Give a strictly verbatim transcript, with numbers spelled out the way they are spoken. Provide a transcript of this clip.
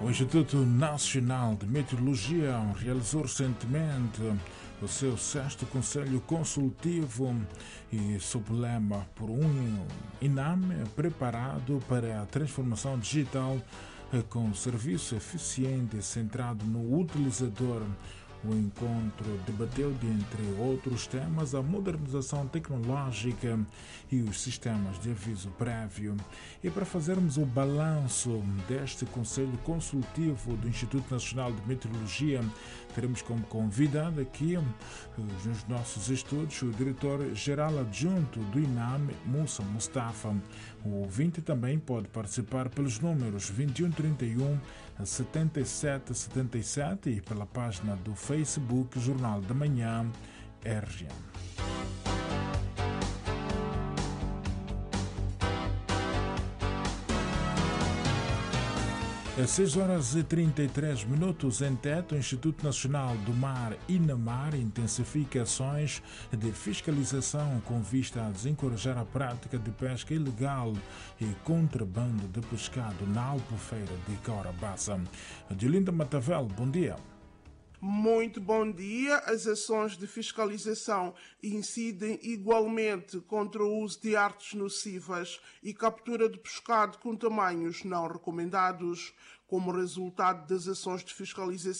O Instituto Nacional de Meteorologia realizou recentemente o seu sexto Conselho Consultivo e sob o lema por um INAME preparado para a transformação digital com serviço eficiente e centrado no utilizador. O encontro debateu, dentre outros temas, a modernização tecnológica e os sistemas de aviso prévio. E para fazermos o balanço deste Conselho Consultivo do Instituto Nacional de Meteorologia, teremos como convidado aqui, nos nossos estúdios, o diretor-geral adjunto do INAME, Moussa Mustafa. O ouvinte também pode participar pelos números vinte e um trinta e um, setenta e sete setenta e sete e pela página do Facebook Jornal da Manhã R G M. Às seis horas e trinta e três minutos, em Tete, o Instituto Nacional do Mar, INAMAR, intensifica ações de fiscalização com vista a desencorajar a prática de pesca ilegal e contrabando de pescado na Albufeira de Caorabassa. Diolinda Matavel, bom dia. Muito bom dia. As ações de fiscalização incidem igualmente contra o uso de artes nocivas e captura de pescado com tamanhos não recomendados. Como resultado das ações de fiscalização,